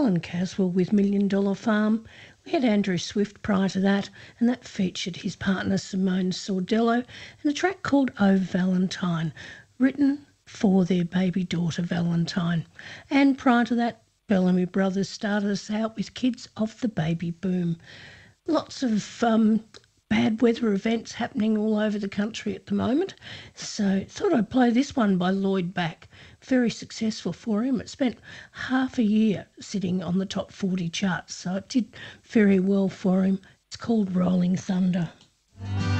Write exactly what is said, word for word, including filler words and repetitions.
Alan Caswell with Million Dollar Farm. We had Andrew Swift prior to that, and that featured his partner Simone Sordello and a track called Oh Valentine, written for their baby daughter Valentine. And prior to that, Bellamy Brothers started us out with Kids of the Baby Boom. Lots of um, bad weather events happening all over the country at the moment, so thought I'd play this one by Lloyd Back. Very successful for him. It spent half a year sitting on the top forty charts, so it did very well for him. It's called Rolling Thunder.